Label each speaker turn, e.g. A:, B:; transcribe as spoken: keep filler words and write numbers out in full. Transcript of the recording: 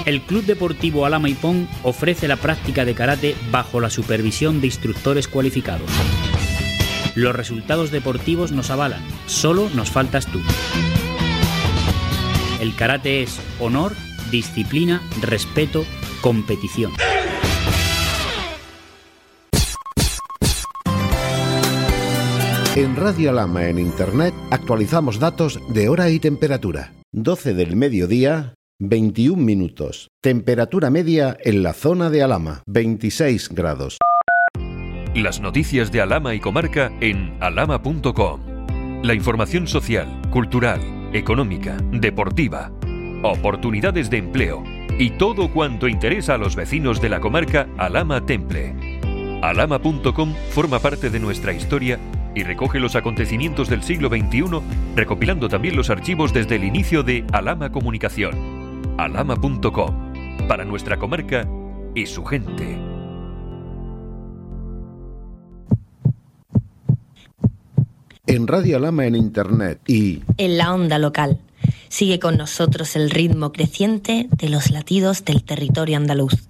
A: El Club Deportivo Alhama Hipón ofrece la práctica de karate bajo la supervisión de instructores cualificados. Los resultados deportivos nos avalan, solo nos faltas tú. El karate es honor, disciplina, respeto, competición.
B: En Radio Alhama en Internet actualizamos datos de hora y temperatura. doce del mediodía, veintiún minutos. Temperatura media en la zona de Alhama, veintiséis grados.
C: Las noticias de Alhama y comarca en alhama punto com. La información social, cultural, económica, deportiva, oportunidades de empleo y todo cuanto interesa a los vecinos de la comarca Alhama Temple. alhama punto com forma parte de nuestra historia y recoge los acontecimientos del siglo veintiuno, recopilando también los archivos desde el inicio de Alhama Comunicación. alhama punto com, para nuestra comarca y su gente.
B: En Radio Alhama en Internet y
D: en la onda local. Sigue con nosotros el ritmo creciente de los latidos del territorio andaluz.